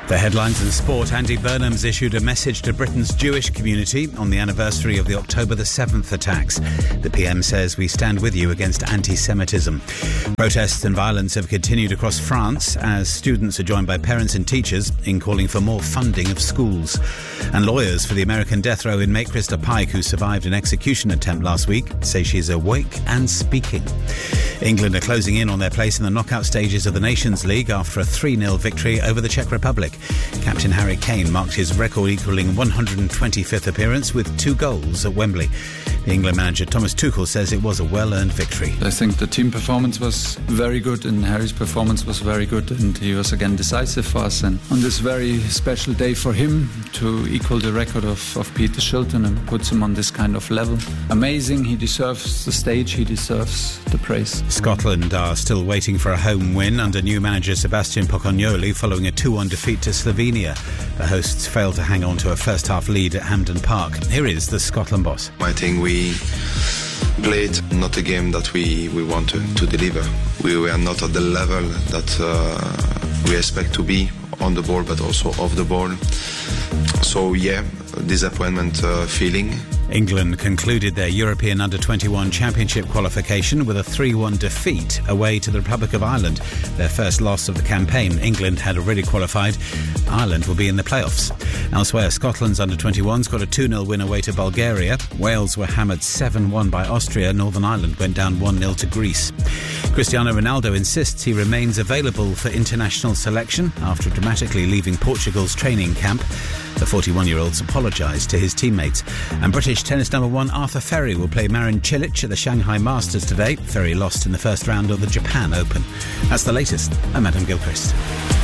The headlines in sport. Andy Burnham's issued a message to Britain's Jewish community on the anniversary of the October the 7th attacks. The PM says, "We stand with you against anti-Semitism." Protests and violence have continued across France as students are joined by parents and teachers in calling for more funding of schools. And lawyers for the American death row inmate Krista Pike, who survived an execution attempt last week, say she's awake and speaking. England are closing in on their place in the knockout stages of the Nations League after a 3-0 victory over the Czech Republic. Captain Harry Kane marked his record-equalling 125th appearance with 2 goals at Wembley. The England manager Thomas Tuchel says it was a well-earned victory. I think the team performance was very good and Harry's performance was very good, and he was again decisive for us. And on this very special day for him to equal the record of Peter Shilton and puts him on this kind of level. Amazing. He deserves the stage. He deserves the praise. Scotland are still waiting for a home win under new manager Sebastian Pocognoli following a 2-1 defeat to Slovenia. The hosts failed to hang on to a first-half lead at Hampden Park. Here is the Scotland boss. I think we played not a game that we want to deliver. We were not at the level that we expect to be on the ball, but also off the ball. So yeah, disappointment feeling. England concluded their European Under-21 Championship qualification with a 3-1 defeat away to the Republic of Ireland, their first loss of the campaign. England had already qualified. Ireland will be in the playoffs. Elsewhere, Scotland's Under-21s got a 2-0 win away to Bulgaria. Wales were hammered 7-1 by Austria. Northern Ireland went down 1-0 to Greece. Cristiano Ronaldo insists he remains available for international selection after dramatically leaving Portugal's training camp. The 41-year-old's apologised to his teammates. And British tennis number 1 Arthur Ferry will play Marin Cilic at the Shanghai Masters today. Ferry lost in the first round of the Japan Open. That's the latest. I'm Adam Gilchrist.